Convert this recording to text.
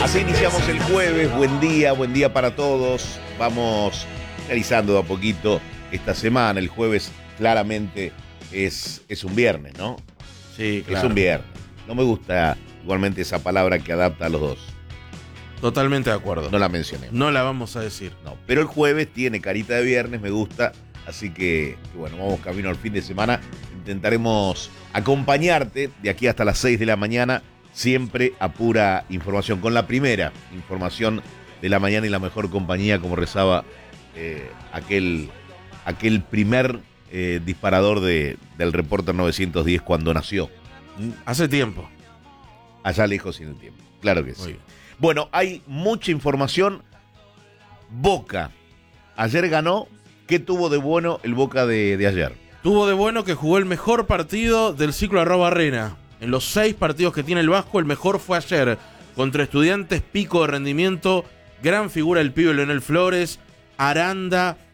Así iniciamos el jueves, buen día para todos. Vamos realizando de a poquito esta semana. El jueves claramente es un viernes, ¿no? Sí, claro. Es un viernes. No me gusta igualmente esa palabra que adapta a los dos. Totalmente de acuerdo. No la mencioné. No la vamos a decir. No, pero el jueves tiene carita de viernes, me gusta. Así que bueno, vamos camino al fin de semana. Intentaremos acompañarte de aquí hasta las 6 de la mañana, siempre a pura información. Con la primera información de la mañana y la mejor compañía, como rezaba aquel primer disparador del Reporter 910 cuando nació. Hace tiempo. Allá lejos y en el tiempo. Claro que sí. Muy bien. Bueno, hay mucha información. Boca. Ayer ganó. ¿Qué tuvo de bueno el Boca de ayer? Tuvo de bueno que jugó el mejor partido del ciclo Arrobarrena. En los 6 partidos que tiene el Vasco, el mejor fue ayer. Contra Estudiantes, pico de rendimiento. Gran figura el pibe Leonel Flores. Aranda,